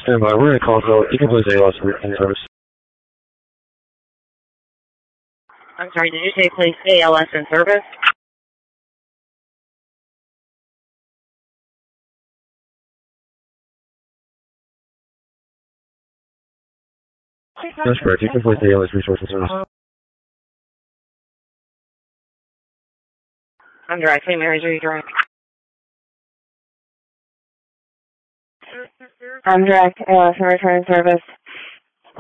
We're in Colville. You can please ALS in service. I'm sorry, did you say please ALS in service? That's correct. You can place the ALS resource in service. I'm direct. St. Mary's, are you direct? I'm direct. ALS in return service.